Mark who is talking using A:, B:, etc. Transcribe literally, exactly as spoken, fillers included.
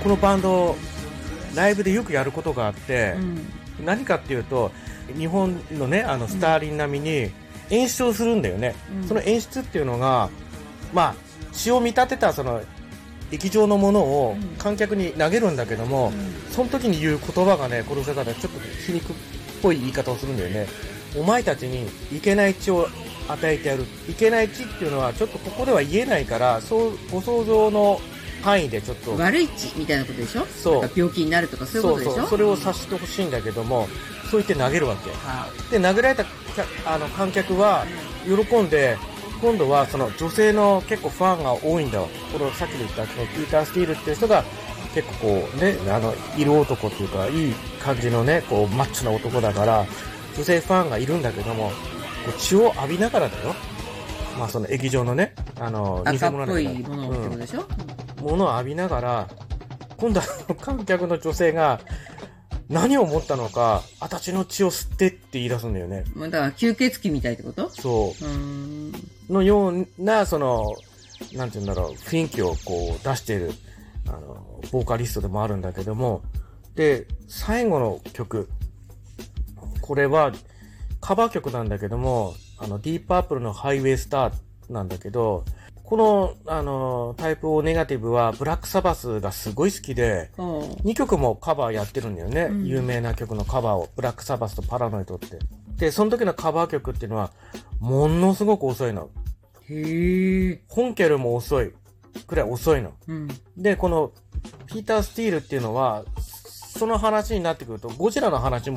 A: このバンドライブでよくやることがあって、
B: うん、
A: 何かっていうと日本のねあのスターリン並みに演出をするんだよね、うん、その演出っていうのがまあ詩を見立てたその劇場のものを観客に投げるんだけども、うん、その時に言う言葉がねこの世界でちょっと皮肉っぽい言い方をするんだよね。お前たちにいけない血を与えてやる。いけない血っていうのはちょっとここでは言えないから、そうご想像の範囲でちょっと
B: 悪い血みたいなことでしょ。
A: そう、
B: 病気になるとかそういうことでしょ。
A: そうそう、それを察してほしいんだけども、そう言って投げるわけ、うん、で投げられたあの観客は喜んで、今度はその女性の結構ファンが多いんだよ。このさっき言ったそのピーター・スティールっていう人が結構こうね、あの色男っていうかいい感じのねこうマッチョな男だから女性ファンがいるんだけども、こう血を浴びながらだよ。まあその劇場のね、あの
B: 赤っぽいものをってことでしょ、
A: うん、ものを浴びながら、今度は観客の女性が何を思ったのか、私の血を吸ってって言い出すんだよね。
B: だから吸血鬼みたいってこと？
A: そう。
B: うーん
A: のような、その、なんて言うんだろう、雰囲気をこう出している、あの、ボーカリストでもあるんだけども、で、最後の曲、これはカバー曲なんだけども、あの、ディープパープルのハイウェイスターなんだけど、この、あの、タイプ O ネガティブはブラックサバスがすごい好きで、にきょくもカバーやってるんだよね、うん。有名な曲のカバーを。ブラックサバスとパラノイドって。で、その時のカバー曲っていうのは、ものすごく遅いの。
B: へー。
A: 本家よりも遅い。くらい遅いの。
B: うん、
A: で、この、ピーター・スティールっていうのは、その話になってくると、ゴジラの話も